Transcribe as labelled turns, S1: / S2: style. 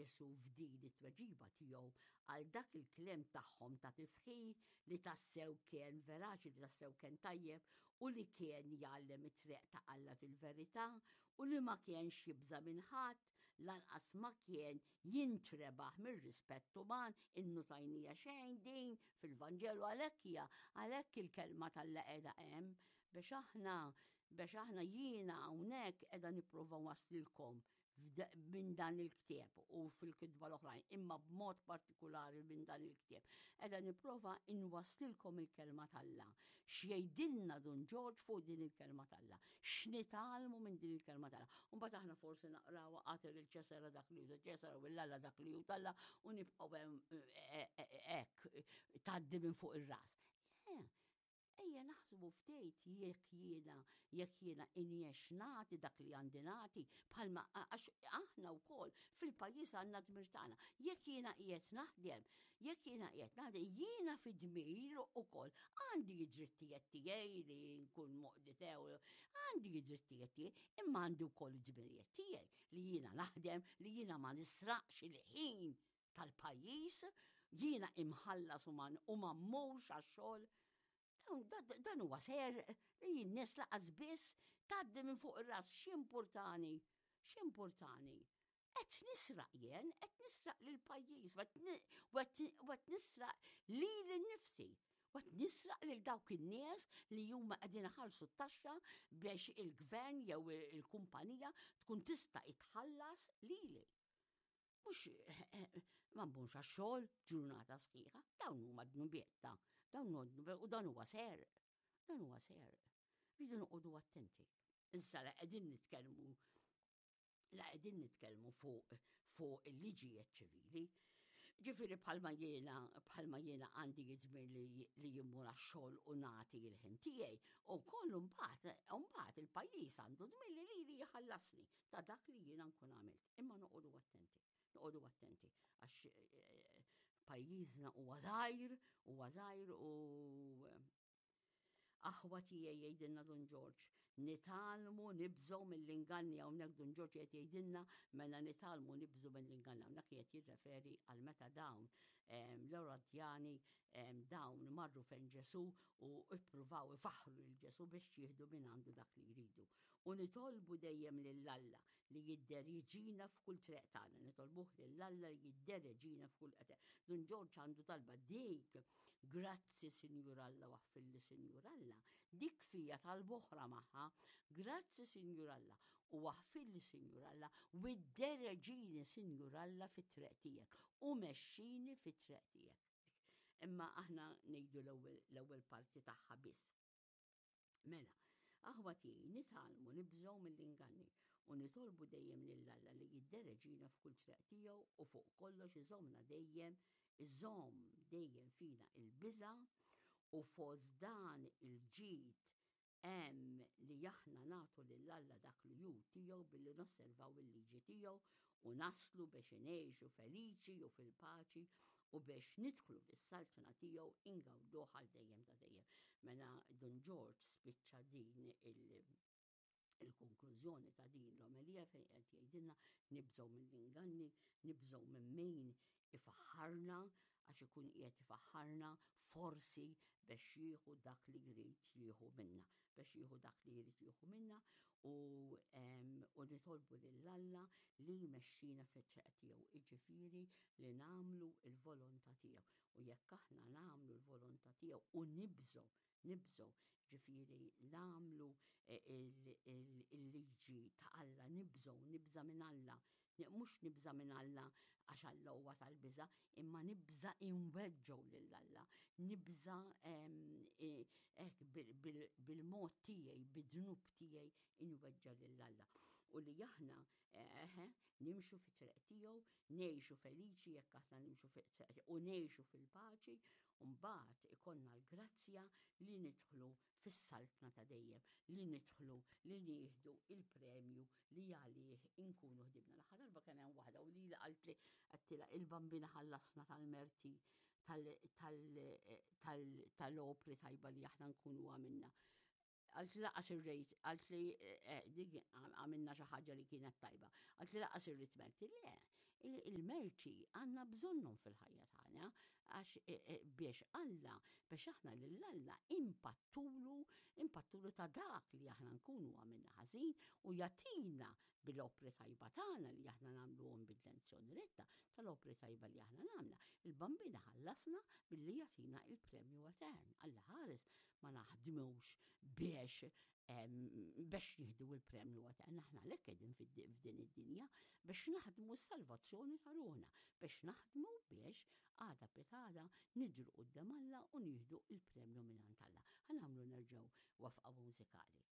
S1: Ġesu f'din it-tweġiba tiegħu għal dak il-kliem tagħhom ta' tifħih li tassew kien veraċi, li tassew kien tajjeb u li kien jgħallem it-triq ta' Alla fil-verità u li ma kienx jibża minn ħadd, lanqas ma kien jintrebaħ mir-rispett uman innu tajnija xejn din fil-Vanġelu għalhekk il-kelma tal-Alla qiegħda hemm biex aħna jiena hawnhekk qiegħda nipprova waslilkom minn dan il-ktieb u fil-kitba l-oħrajn, imma b'mod partikolari minn dan il-ktieb. Qiegħda nipprova inwaslilkom il-kelma tal-Alla. X'jgħidilna Don George fuq din il-kelma tal-Alla. X'nitalmu minn din il-kelma tal-Alla. U mbagħad aħna forsi naqrawha qatel il-ċesara dak li hu ċesara u l-Alla dak li hu tal-Alla u nibqgħu hekk tgħaddi minn fuq ir-ras. Ejja naħsbu ftejt jekk jiena injex nagħti dak li għandi nagħti bħalma għax aħna wkoll fil-pajjiż għandna dmir tagħna. Jekk jiena qiegħed naħdem, jiena fid-dmir ukoll għandi drittijiet tiegħi li nkun moqditew, għandi drittijiet tiegħi imma għandi wkoll id-dmirijiet tiegħi li jiena naħdem, li jiena ma nisraqx il-ħin tal-pajjiż, jiena imħallas u ma mmowx għax-xogħol. Dan huwa ser li jinnes laqas biss tgħaddi minn fuq ir-ras x'importani. Qed nisraq jien, qed nisraq lill-pajjiż, qed nisraq lili nnifsi, qed nisraq lil dawk in-nies li huma qegħdin iħallsu t-taxxa biex il-gvern jew il-kumpanija tkun tista' itħallas lili. Mux ma mbunx għax-xogħol ġurnata sħiħa, dawn huma dnubietta, u dan huwa ser. Rridu noqogħdu attenti. Issa qegħdin nitkellmu fuq il-liġijiet ċivili. Ġifieri bħalma jiena għandi jidhmir li jimmur għax-xogħol u nagħti l-ħin tiegħi, u kollu mbagħad il-pajjiż għandu dmir li jħallasni ta' dak li jiena nkun għamilt. Imma noqogħdu attenti għax pajjiżna huwa żgħir u aħwa tiegħi jgħidilna Don George, nitalmu nibżgħu mill-inganni hawnhekk Don George qed jgħidilna mela nitalmu nibżgħu mill-inganni hawnhekk qed jirreferi għal meta dawn l-Oradjani dawn marru fejn Ġesu u ippruvaw ifaħħru lil Ġesu biex jieħdu minn għandu dak li jridu. U nitolbu dejjem lill-Alla li jiddereġina f'kull triq tagħna, nitolbuh lill-Alla li jiddereġina f'kull qed. Don George għandu talba dik, grazzi Sinjur Alla waħfilli Sinjur Alla. Dik fija tal-boħra maħħa, grazzi Sinjur Alla, u waħfilli Sinjur Alla, u iddereġini Sinjur Alla fit-triq tiegħek, u mexxini fit-triq tiegħek. Imma aħna ngħidu l-ewwel parti tagħha biss. Mela, aħwa tiegħi nitalmu nibżgħu mill-inganni u nitolbu dejjem lill-Alla li jiddereġina f'kull triq tiegħu u fuq kollox iżommna dejjem fina il-biża' u fost dan il-ġid hemm li aħna nagħtu lill-Alla dak li hu tiegħu billi nosservaw il-liġi tiegħu u naslu biex ingħixu feliċi u fil-paċi u biex nidħlu fis-saltuna tiegħu ingawduh għal dejjem ta' dejjem. Mela Don George spiċċa din il-konklużjoni ta' din l-omelija fejn qed jgħidilna nibżgħu mill-inganni, nibżgħu minn min ifaħħarna għax ikun qiegħed ifaħħarna forsi biex jieħu dak li jrid jieħu minna, u nitolbu lill-Alla li jmexxina fit-triq tiegħu, jiġifieri li nagħmlu l-volontà tiegħu. U jekk aħna nagħmlu l-volontà tiegħu u nibżgħu, ġifieri nagħmlu il-liġi ta' Alla, nibża minn Alla, mhux nibża minn Alla għax Alla huwa tal-biża', imma nibża inweġġgħu lill-Alla, nibża hekk bil-mod tiegħi, bid-dnub tiegħi inweġġa lill-Alla. U li aħna nimxu fit-triq tiegħu, ngħixu feliċi jekk aħna nimxu fit-triq tiegħu u ngħixu fil-paċi, u mbagħad ikollna l-grazzja li nidħlu fis-saltna ta' dejjem, li nidħlu li nieħdu il-premju li għalih inkunu ħdibna. L-aħħar darba kien hemm waħda u li qalt li għattila il-bambina ħallasna tal-merti tal-opri tajba li aħna nkunu għamilna. Għalt li laqas ir-rejt, għalt li dik għamilna xi ħaġa li kienet tajba. Għalt li laqas ir-rit merti, le, il-merċi għandna bżonnhom fil-ħajja tagħna għax biex aħna lill-Alla impattulu ta' dak li aħna nkunu għamilna ħażin u jagħtina bil-opri tajba tagħna li aħna nagħmluhom bid-intenzjoni retta tal-opri tajba li aħna nagħmla. Il-bambina ħallasna billi jagħtina il-premju etern. Alla ħares ma naħdmux biex jieħdu il-premju etern. Aħna għalhekk qegħdin f'din id-dinja biex naħdmu s-salvazzjoni ta' ruħna, biex naħdmu biex għada pitada nidru quddiem Alla u nieħdu il-premju mingħand Alla. Ħanagħmlu nerġgħu wafqa mużikali.